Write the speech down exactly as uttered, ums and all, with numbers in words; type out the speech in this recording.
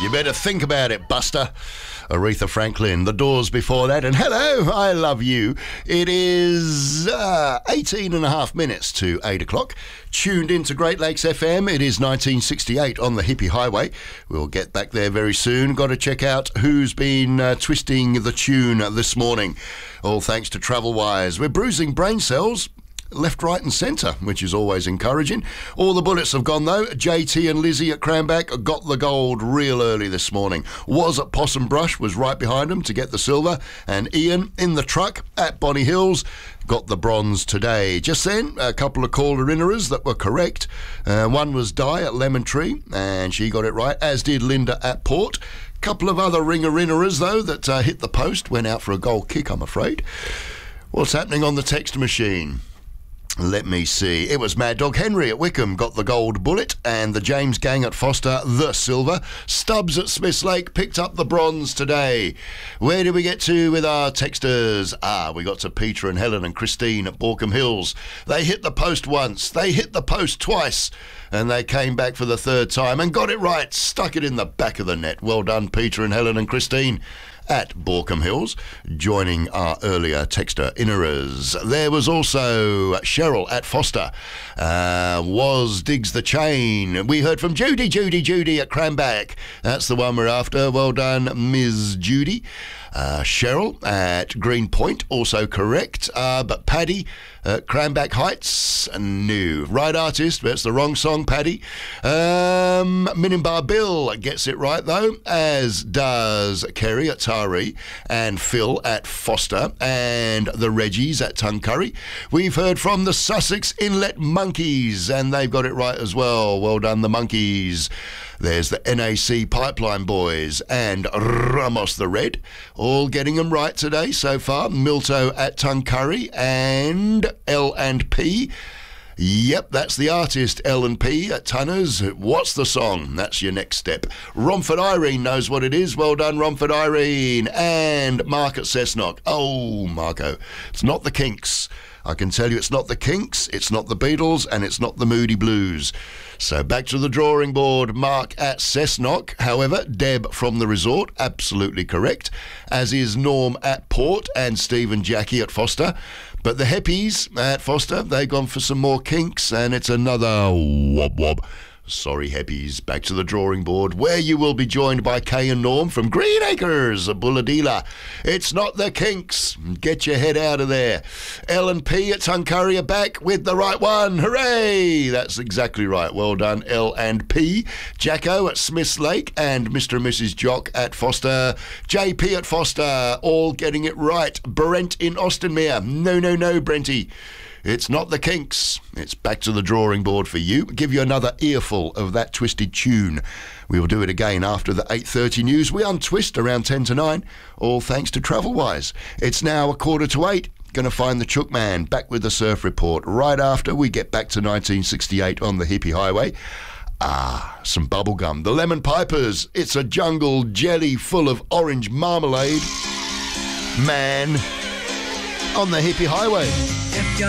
You better think about it, Buster. Aretha Franklin, The Doors before that, and hello, I love you. It is uh, eighteen and a half minutes to eight o'clock. Tuned into Great Lakes F M. It is nineteen sixty-eight on the Hippie Highway. We'll get back there very soon. Got to check out who's been uh, twisting the tune this morning. All thanks to Travelwise. We're bruising brain cells left, right and centre, which is always encouraging. All the bullets have gone, though. J T and Lizzie at Cranback got the gold real early this morning. Was at Possum Brush, was right behind them to get the silver. And Ian in the truck at Bonny Hills got the bronze today. Just then, a couple of caller-innerers that were correct. Uh, one was Di at Lemon Tree, and she got it right, as did Linda at Port. Couple of other ringer-innerers, though, that uh, hit the post, went out for a goal kick, I'm afraid. What's happening on the text machine? Let me see. It was Mad Dog Henry at Wickham got the gold bullet, and the James Gang at Foster the silver. Stubbs at Smiths Lake picked up the bronze today. Where did we get to with our texters? Ah, we got to Peter and Helen and Christine at Borkham Hills. They hit the post once, they hit the post twice, and they came back for the third time and got it right, stuck it in the back of the net. Well done, Peter and Helen and Christine at Borkham Hills, joining our earlier texter innerers. There was also Cheryl at Foster. Uh, was Diggs the Chain. We heard from Judy, Judy, Judy at Cranback. That's the one we're after. Well done, Miz Judy. Uh, Cheryl at Green Point, also correct. Uh, but Paddy at Cranback Heights, new. Right artist, that's the wrong song, Paddy. Um, Minimbar Bill gets it right, though, as does Kerry at Taree, and Phil at Foster, and the Reggies at Tuncurry. We've heard from the Sussex Inlet Monkeys, and they've got it right as well. Well done, the Monkeys. There's the N A C Pipeline Boys and Ramos the Red, all getting them right today so far. Milto at Tuncurry and L and P. Yep, that's the artist, L and P at Tunners. What's the song? That's your next step. Romford Irene knows what it is. Well done, Romford Irene. And Mark at Cessnock. Oh, Marco, it's not the Kinks. I can tell you it's not the Kinks, it's not the Beatles, and it's not the Moody Blues. So back to the drawing board. Mark at Cessnock. However, Deb from the resort, absolutely correct, as is Norm at Port and Steve and Jackie at Foster. But the Heppies at Foster, they've gone for some more Kinks, and it's another wob wob. Sorry, Heppies. Back to the drawing board, where you will be joined by Kay and Norm from Green Acres, Bulladila. It's not the Kinks. Get your head out of there. L and P at Tuncurry are back with the right one. Hooray! That's exactly right. Well done, L and P. Jacko at Smiths Lake and Mister and Missus Jock at Foster. J P at Foster, all getting it right. Brent in Austinmere. No, no, no, Brenty. It's not the Kinks. It's back to the drawing board for you. Give you another earful of that twisted tune. We will do it again after the eight thirty news. We untwist around ten to nine, all thanks to Travelwise. It's now a quarter to eight. Going to find the Chook Man back with the Surf Report right after we get back to nineteen sixty-eight on the Hippie Highway. Ah, some bubblegum. The Lemon Pipers. It's a jungle jelly full of orange marmalade. Man, on the Hippie Highway.